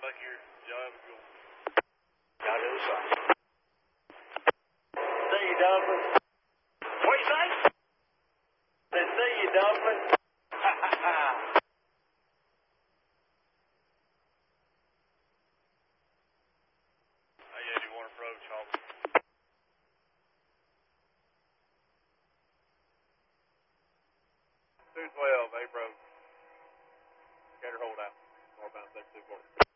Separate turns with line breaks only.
Fuck your job.
Got it, son.
See you, Dumpling.
What you say?
Said, see you, Dumpling.
Oh, yeah, do you want to approach, Hawk? 212, approach. Gator hold out. Northbound 624.